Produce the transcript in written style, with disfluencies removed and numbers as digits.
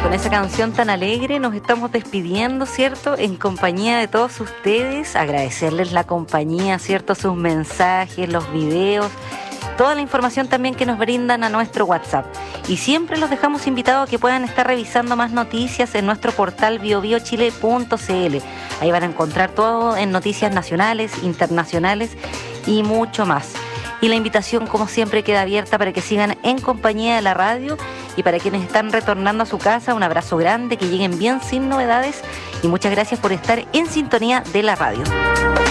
con esa canción tan alegre nos estamos despidiendo, ¿cierto? En compañía de todos ustedes, agradecerles la compañía, ¿cierto? Sus mensajes, los videos, toda la información también que nos brindan a nuestro WhatsApp. Y siempre los dejamos invitados a que puedan estar revisando más noticias en nuestro portal biobiochile.cl. Ahí van a encontrar todo en noticias nacionales, internacionales y mucho más. Y la invitación, como siempre, queda abierta para que sigan en compañía de la radio. Y para quienes están retornando a su casa, un abrazo grande, que lleguen bien sin novedades. Y muchas gracias por estar en sintonía de la radio.